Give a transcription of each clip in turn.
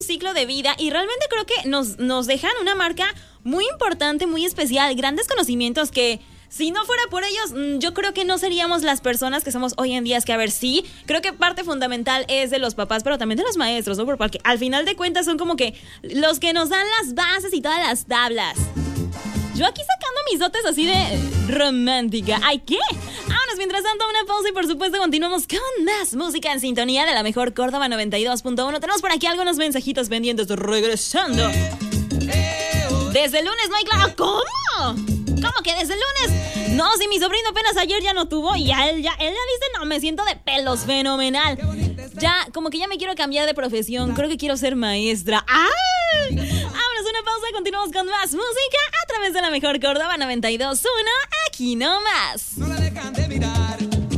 ciclo de vida y realmente creo que nos dejan una marca muy importante, muy especial, grandes conocimientos que si no fuera por ellos, yo creo que no seríamos las personas que somos hoy en día. Es que, a ver, sí, creo que parte fundamental es de los papás, pero también de los maestros, ¿no? Porque al final de cuentas son como que los que nos dan las bases y todas las tablas. Yo aquí sacando mis dotes así de romántica. ¿Ay, qué? Vámonos, mientras tanto, una pausa y por supuesto continuamos con más música en sintonía de la mejor Córdoba 92.1. Tenemos por aquí algunos mensajitos pendientes regresando. Desde el lunes no hay claro. ¿Cómo? ¿Cómo que desde el lunes? No, si mi sobrino apenas ayer ya no tuvo y él ya dice, no, me siento de pelos, fenomenal. Ya, como que ya me quiero cambiar de profesión. Creo que quiero ser maestra. ¡Ay! Vámonos, una pausa y continuamos con más música a través de la mejor Córdoba 92.1. Aquí nomás. No la dejan de mirar.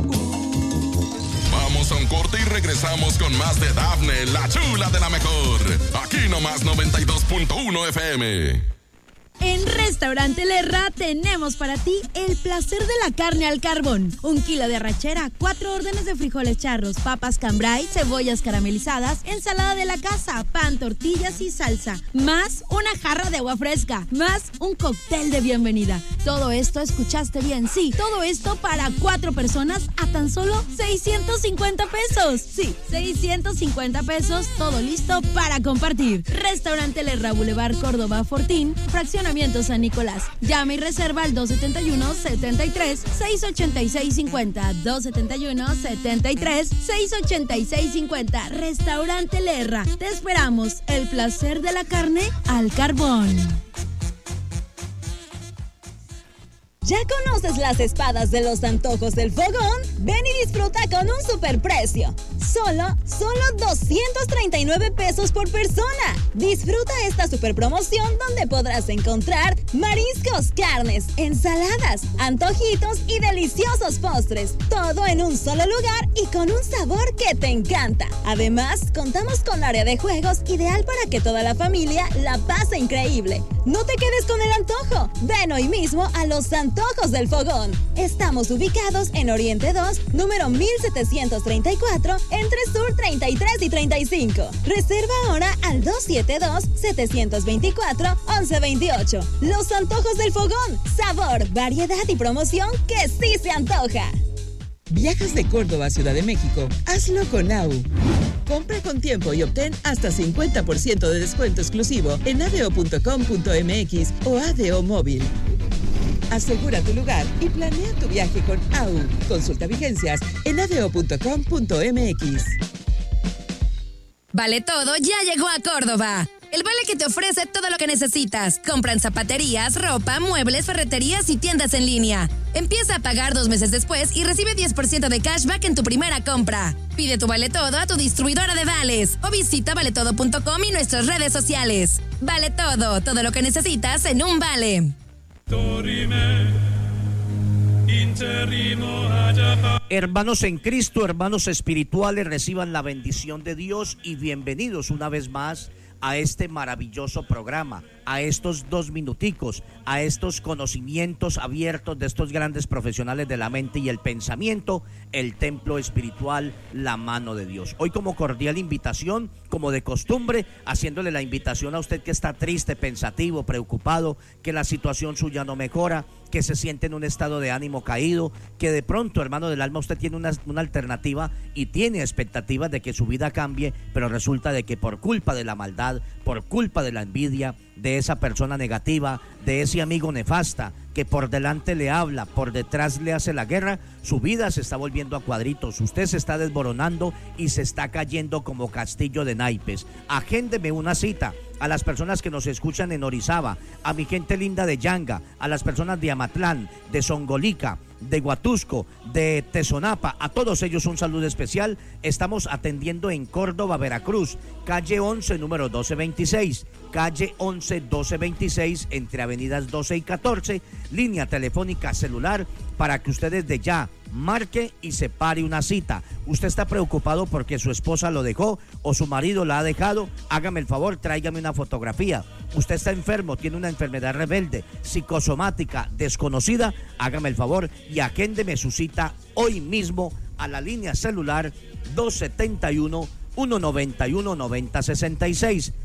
Vamos a un corte y regresamos con más de Dafne, la chula de la mejor. Aquí nomás 92.1 FM. En Restaurante Lerra tenemos para ti el placer de la carne al carbón. 1 kilo de arrachera, 4 órdenes de frijoles charros, papas cambray, cebollas caramelizadas, ensalada de la casa, pan, tortillas y salsa. Más una jarra de agua fresca, más un cóctel de bienvenida. Todo esto, escuchaste bien, sí, todo esto para 4 personas a tan solo 650 pesos. Sí, 650 pesos, todo listo para compartir. Restaurante Lerra, Boulevard Córdoba, Fortín, Fraccionamiento San Nicolás. Llama y reserva al 271-73-686-50. 271-73-686-50. Restaurante Lerra. Te esperamos. El placer de la carne al carbón. ¿Ya conoces las espadas de los antojos del fogón? Ven y disfruta con un superprecio. Solo 239 pesos por persona. Disfruta esta super promoción donde podrás encontrar mariscos, carnes, ensaladas, antojitos y deliciosos postres. Todo en un solo lugar y con un sabor que te encanta. Además, contamos con área de juegos ideal para que toda la familia la pase increíble. No te quedes con el antojo. Ven hoy mismo a los Antojos del Fogón. Estamos ubicados en Oriente 2, número 1734, entre Sur 33 y 35. Reserva ahora al 272-724-1128. Los Antojos del Fogón. Sabor, variedad y promoción que sí se antoja. ¿Viajas de Córdoba a Ciudad de México? Hazlo con AU. Compra con tiempo y obtén hasta 50% de descuento exclusivo en adeo.com.mx o ADO Móvil. Asegura tu lugar y planea tu viaje con AU. Consulta vigencias en adeo.com.mx. Vale Todo ya llegó a Córdoba. El vale que te ofrece todo lo que necesitas. Compra en zapaterías, ropa, muebles, ferreterías y tiendas en línea. Empieza a pagar 2 meses después y recibe 10% de cashback en tu primera compra. Pide tu Vale Todo a tu distribuidora de vales o visita valetodo.com y nuestras redes sociales. Vale Todo, todo lo que necesitas en un vale. Hermanos en Cristo, hermanos espirituales, reciban la bendición de Dios y bienvenidos una vez más a este maravilloso programa, a estos 2 minuticos, a estos conocimientos abiertos de estos grandes profesionales de la mente y el pensamiento, el templo espiritual, la mano de Dios. Hoy como cordial invitación, como de costumbre, haciéndole la invitación a usted que está triste, pensativo, preocupado, que la situación suya no mejora, que se siente en un estado de ánimo caído, que de pronto, hermano del alma, usted tiene una alternativa y tiene expectativas de que su vida cambie, pero resulta de que por culpa de la maldad, por culpa de la envidia, de esa persona negativa, de ese amigo nefasta que por delante le habla, por detrás le hace la guerra, su vida se está volviendo a cuadritos, usted se está desboronando y se está cayendo como castillo de naipes. Agéndeme una cita. A las personas que nos escuchan en Orizaba, a mi gente linda de Yanga, a las personas de Amatlán, de Songolica, de Huatusco, de Tezonapa, a todos ellos un saludo especial. Estamos atendiendo en Córdoba, Veracruz, calle 11, número 1226, calle 11, 1226, entre avenidas 12 y 14, línea telefónica celular para que usted desde ya marque y separe una cita. Usted está preocupado porque su esposa lo dejó o su marido la ha dejado, hágame el favor, tráigame una fotografía. Usted está enfermo, tiene una enfermedad rebelde, psicosomática, desconocida, hágame el favor y agéndeme su cita hoy mismo a la línea celular 271 191-9066.